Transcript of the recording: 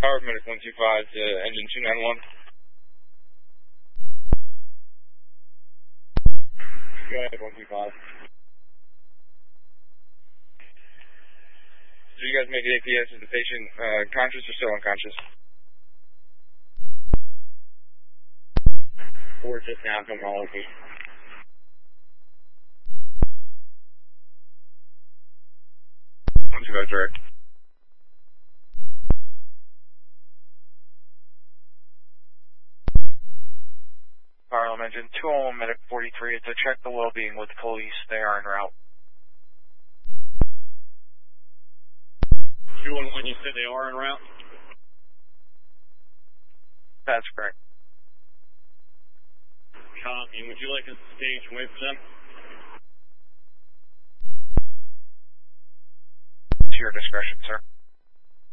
Power Medic 125 to engine 291. Go ahead, 125. So you guys make it APS, is the patient conscious or still unconscious? Or just now come home with me. Direct. Harlem engine 201 Medic 43 to check the well-being with police. They are en route. 211, you said they are en route? That's correct. Copy. Would you like us to stage and wait for them? To your discretion, sir.